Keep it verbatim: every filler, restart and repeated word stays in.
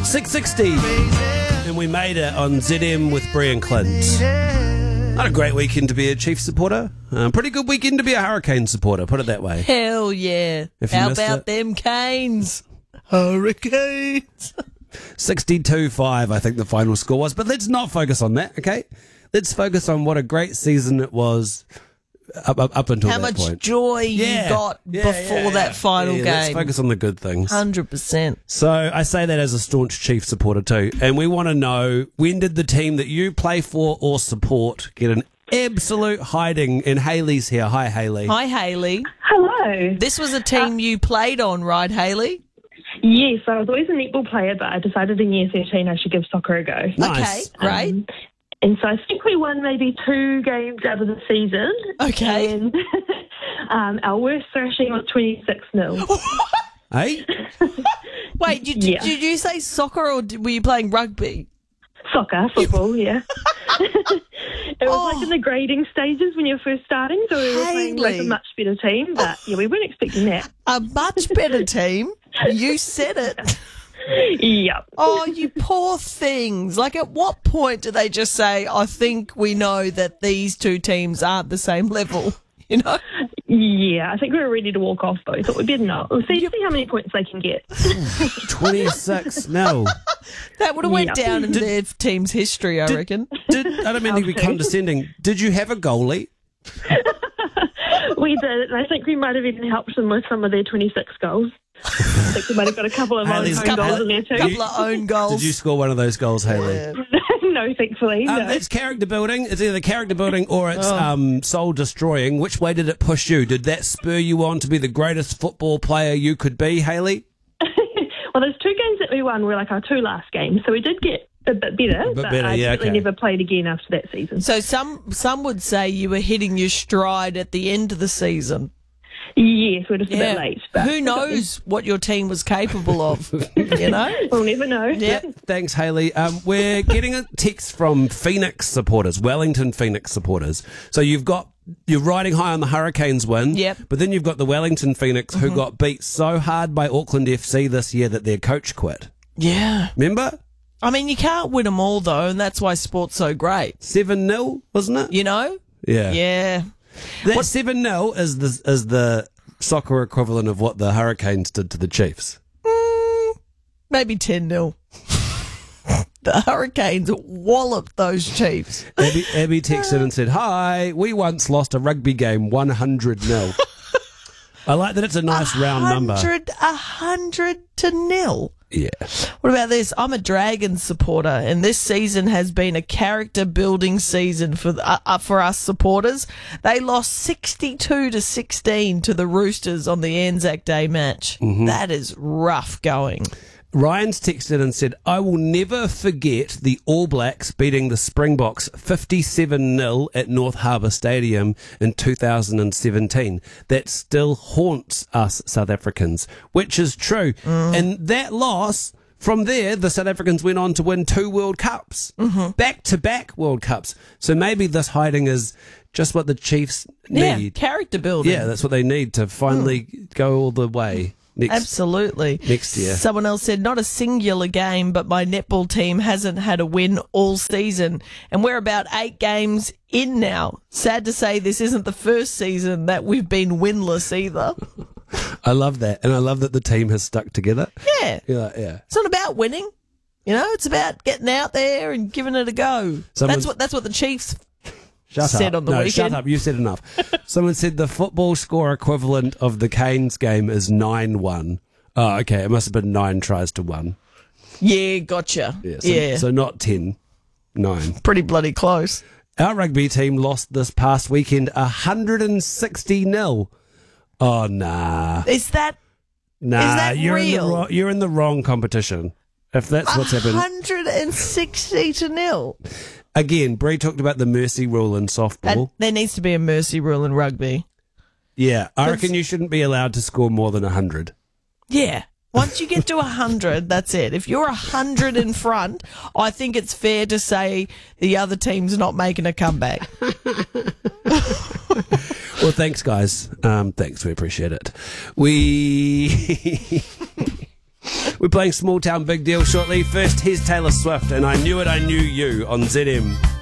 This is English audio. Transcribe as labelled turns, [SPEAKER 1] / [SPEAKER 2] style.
[SPEAKER 1] six sixty. And we made it on Z M with Brian Clint. Not a great weekend to be a Chiefs supporter. Uh, pretty good weekend to be a Hurricane supporter, put it that way.
[SPEAKER 2] Hell yeah.
[SPEAKER 1] If you
[SPEAKER 2] How
[SPEAKER 1] missed
[SPEAKER 2] about
[SPEAKER 1] it.
[SPEAKER 2] them Canes? Hurricanes.
[SPEAKER 1] sixty-two five, I think the final score was. But let's not focus on that, okay? Let's focus on what a great season it was up, up, up until
[SPEAKER 2] How
[SPEAKER 1] that
[SPEAKER 2] much
[SPEAKER 1] point.
[SPEAKER 2] joy
[SPEAKER 1] Yeah.
[SPEAKER 2] you got
[SPEAKER 1] Yeah,
[SPEAKER 2] before
[SPEAKER 1] yeah, yeah.
[SPEAKER 2] that final
[SPEAKER 1] Yeah, Let's
[SPEAKER 2] game.
[SPEAKER 1] focus on the good things.
[SPEAKER 2] one hundred percent.
[SPEAKER 1] So I say that as a staunch Chief supporter too. And we want to know, when did the team that you play for or support get an absolute hiding? And Hayley's here. Hi, Hayley.
[SPEAKER 2] Hi, Hayley.
[SPEAKER 3] Hello.
[SPEAKER 2] This was a team you played on, right, Hayley?
[SPEAKER 3] Yes, I was always a netball player, but I decided in year thirteen I should give soccer a go.
[SPEAKER 1] Nice.
[SPEAKER 2] Okay, great.
[SPEAKER 3] Um, and so I think we won maybe two games out of the season.
[SPEAKER 2] Okay.
[SPEAKER 3] And um, our worst thrashing was twenty-six nil.
[SPEAKER 1] Hey?
[SPEAKER 2] Wait, did,
[SPEAKER 3] Yeah.
[SPEAKER 2] did you say soccer or did, were you playing rugby?
[SPEAKER 3] Soccer, football, yeah. It was
[SPEAKER 2] Oh.
[SPEAKER 3] like in the grading stages when you're first starting, so we were playing like
[SPEAKER 2] Hayley.
[SPEAKER 3] a much better team, but yeah, we weren't expecting that.
[SPEAKER 2] A much better team. You said it.
[SPEAKER 3] Yep.
[SPEAKER 2] Oh, you poor things. Like, at what point do they just say, I think we know that these two teams aren't the same level? You know?
[SPEAKER 3] Yeah, I think we were ready to walk off, but we thought we'd better not. We'll see, see how many points they can get.
[SPEAKER 1] twenty-six nil.
[SPEAKER 2] That would have went
[SPEAKER 3] Yeah.
[SPEAKER 2] down in
[SPEAKER 1] Did-
[SPEAKER 2] their team's history, I
[SPEAKER 1] Did-
[SPEAKER 2] reckon.
[SPEAKER 1] Did, I don't mean to be
[SPEAKER 3] Okay.
[SPEAKER 1] condescending. Did you have a goalie?
[SPEAKER 3] We did, and I think we might have even helped them with some of their twenty-six goals. I think we might have got a couple of own
[SPEAKER 1] Hayley's
[SPEAKER 3] own
[SPEAKER 1] couple
[SPEAKER 3] goals
[SPEAKER 1] of-
[SPEAKER 3] in there too.
[SPEAKER 2] couple of own goals.
[SPEAKER 1] Did you score one of those goals, Hayley?
[SPEAKER 2] Yeah.
[SPEAKER 3] No, thankfully,
[SPEAKER 1] Um,
[SPEAKER 3] no.
[SPEAKER 1] That's character building. It's either character building or it's
[SPEAKER 2] Oh.
[SPEAKER 1] um, soul destroying. Which way did it push you? Did that spur you on to be the greatest football player you could be, Hayley?
[SPEAKER 3] Well, those two games that we won were like our two last games, so we did get a bit better,
[SPEAKER 1] bit
[SPEAKER 3] but
[SPEAKER 1] better,
[SPEAKER 3] I
[SPEAKER 1] yeah,
[SPEAKER 3] definitely
[SPEAKER 1] okay.
[SPEAKER 3] never played again after that season.
[SPEAKER 2] So some some would say you were hitting your stride at the end of the season.
[SPEAKER 3] Yes, we're just a bit late. But
[SPEAKER 2] Who knows what your team was capable of, you know?
[SPEAKER 3] We'll never know.
[SPEAKER 2] Yeah.
[SPEAKER 1] Thanks, Hayley. Um, we're getting a text from Phoenix supporters, Wellington Phoenix supporters. So you've got, you're riding high on the Hurricanes win,
[SPEAKER 2] Yep.
[SPEAKER 1] but then you've got the Wellington Phoenix who got beat so hard by Auckland F C this year that their coach quit.
[SPEAKER 2] Yeah.
[SPEAKER 1] Remember?
[SPEAKER 2] I mean, you can't win them all, though, and that's why sport's so great,
[SPEAKER 1] seven nil, wasn't it?
[SPEAKER 2] you know?
[SPEAKER 1] Yeah.
[SPEAKER 2] Yeah.
[SPEAKER 1] That seven nil is the, is the soccer equivalent of what the Hurricanes did to the Chiefs.
[SPEAKER 2] Mm, maybe ten nil. The Hurricanes walloped those Chiefs.
[SPEAKER 1] Abby, Abby texted and said, "Hi, we once lost a rugby game one hundred nil." I like that it's a nice round number.
[SPEAKER 2] Hundred, a hundred to nil.
[SPEAKER 1] Yeah.
[SPEAKER 2] What about this? I'm a Dragons supporter, and this season has been a character building season for uh, uh, for us supporters. They lost sixty-two to sixteen to the Roosters on the Anzac Day match. That is rough going.
[SPEAKER 1] Ryan's texted and said, "I will never forget the All Blacks beating the Springboks fifty-seven nil at North Harbour Stadium in two thousand seventeen. That still haunts us South Africans," which is true. And that loss, from there, the South Africans went on to win two World Cups, back-to-back World Cups. So maybe this hiding is just what the Chiefs
[SPEAKER 2] Yeah,
[SPEAKER 1] need.
[SPEAKER 2] character building.
[SPEAKER 1] Yeah, that's what they need to finally go all the way. Next,
[SPEAKER 2] Absolutely.
[SPEAKER 1] next year.
[SPEAKER 2] Someone else said, not a singular game, but my netball team hasn't had a win all season. And we're about eight games in now. Sad to say this isn't the first season that we've been winless either.
[SPEAKER 1] I love that. And I love that the team has stuck together.
[SPEAKER 2] Yeah.
[SPEAKER 1] Yeah, yeah.
[SPEAKER 2] It's not about winning. You know, it's about getting out there and giving it a go.
[SPEAKER 1] Someone's-
[SPEAKER 2] That's what that's what the Chiefs
[SPEAKER 1] Shut
[SPEAKER 2] said
[SPEAKER 1] up.
[SPEAKER 2] on the
[SPEAKER 1] no,
[SPEAKER 2] weekend.
[SPEAKER 1] shut up. You said enough. Someone said the football score equivalent of the Canes game is nine one. Oh, okay. It must have been nine tries to one.
[SPEAKER 2] Yeah, gotcha.
[SPEAKER 1] Yeah. So,
[SPEAKER 2] yeah.
[SPEAKER 1] so not ten. Nine.
[SPEAKER 2] Pretty bloody close.
[SPEAKER 1] Our rugby team lost this past weekend one hundred sixty nil. Oh, nah.
[SPEAKER 2] Is that
[SPEAKER 1] Nah.
[SPEAKER 2] Is that
[SPEAKER 1] you're In
[SPEAKER 2] real?
[SPEAKER 1] the wrong, you're in the wrong competition. If that's what's happened.
[SPEAKER 2] one hundred sixty to nil?
[SPEAKER 1] Again, Bree talked about the mercy rule in
[SPEAKER 2] That,
[SPEAKER 1] softball.
[SPEAKER 2] there needs to be a mercy rule in rugby.
[SPEAKER 1] Yeah. I
[SPEAKER 2] That's-
[SPEAKER 1] reckon you shouldn't be allowed to score more than one hundred.
[SPEAKER 2] Yeah. Once you get to one hundred, that's it. If you're one hundred in front, I think it's fair to say the other team's not making a comeback.
[SPEAKER 1] Well, thanks, guys. Um, thanks. We appreciate it. We We're playing Small Town Big Deal shortly. First, here's Taylor Swift and I Knew It, I Knew You on Z M.